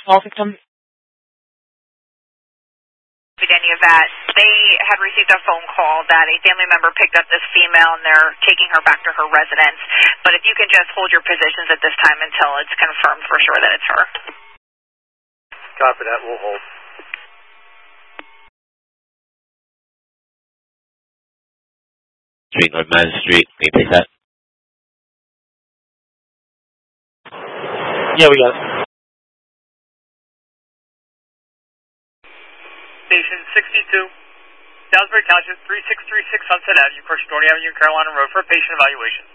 Small victim. In any of that, they had received a phone call that a family member picked up this female and they're taking her back to her residence. But if you can just hold your positions at this time until it's confirmed for sure that it's her. Copy that, we'll hold. Street, North Madison Street, can you take that? Yeah, we got it. Station 62, Salisbury Township, 3636 Sunset Avenue, Corsignani Avenue, Carolina Road for patient evaluation.